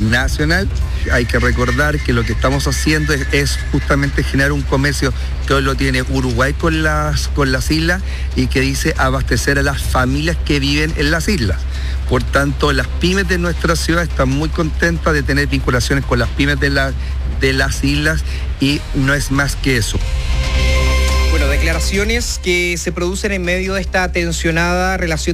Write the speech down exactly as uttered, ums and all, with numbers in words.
nacional. Hay que recordar que lo que estamos haciendo es, es justamente generar un comercio que hoy lo tiene Uruguay con las, con las islas y que dice abastecer a las familias que viven en las islas. Por tanto, las pymes de nuestra ciudad están muy contentas de tener vinculaciones con las pymes de, la, de las islas y no es más que eso. Bueno, declaraciones que se producen en medio de esta tensionada relación